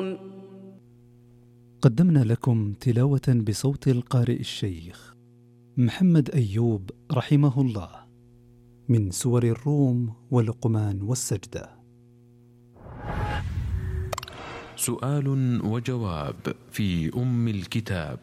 قدمنا لكم تلاوة بصوت القارئ الشيخ محمد أيوب رحمه الله من سور الروم ولقمان والسجدة. سؤال وجواب في أم الكتاب.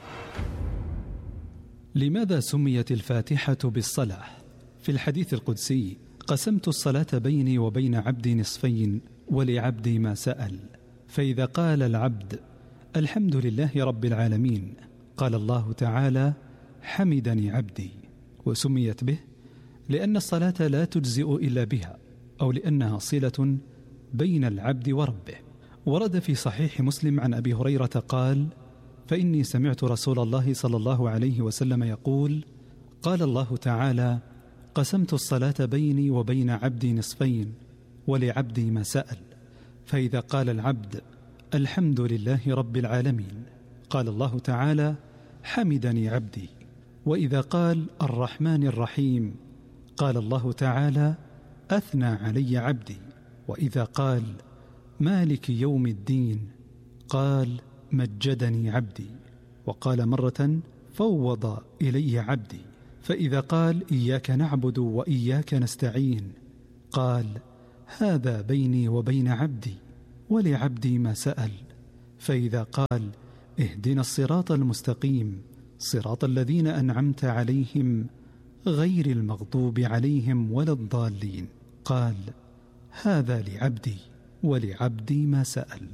لماذا سميت الفاتحة بالصلاة؟ في الحديث القدسي: قسمت الصلاة بيني وبين عبدي نصفين ولعبدي ما سأل. فإذا قال العبد الحمد لله رب العالمين، قال الله تعالى: حمدني عبدي. وسميت به لأن الصلاة لا تجزئ إلا بها، أو لأنها صلة بين العبد وربه. ورد في صحيح مسلم عن أبي هريرة قال: فإني سمعت رسول الله صلى الله عليه وسلم يقول: قال الله تعالى: قسمت الصلاة بيني وبين عبدي نصفين ولعبدي ما سأل. فإذا قال العبد الحمد لله رب العالمين، قال الله تعالى: حمدني عبدي. وإذا قال الرحمن الرحيم، قال الله تعالى: أثنى علي عبدي. وإذا قال مالك يوم الدين، قال: مجدني عبدي. وقال مرة: فوض إلي عبدي. فإذا قال إياك نعبد وإياك نستعين، قال: هذا بيني وبين عبدي ولعبدي ما سأل. فإذا قال اهدنا الصراط المستقيم صراط الذين أنعمت عليهم غير المغضوب عليهم ولا الضالين، قال: هذا لعبدي ولعبدي ما سأل.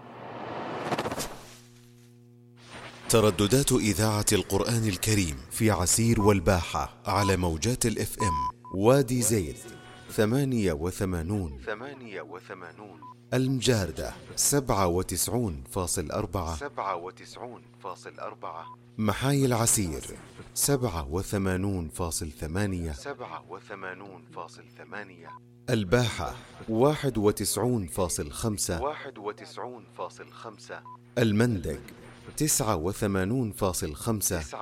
ترددات إذاعة القرآن الكريم في عسير والباحة على موجات الإف إم وادي زيد 88 المجاردة 97.4 محاي العسير 87.8 الباحة 91.5 المندق 89.5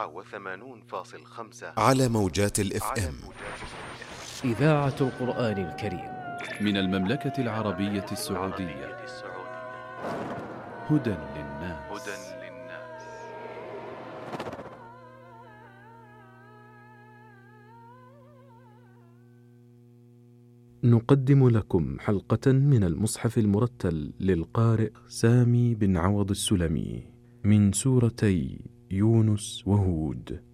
على موجات الإف إم. إذاعة القرآن الكريم من المملكة العربية السعودية. هدى للناس. نقدم لكم حلقة من المصحف المرتل للقارئ سامي بن عوض السلمي من سورتي يونس وهود.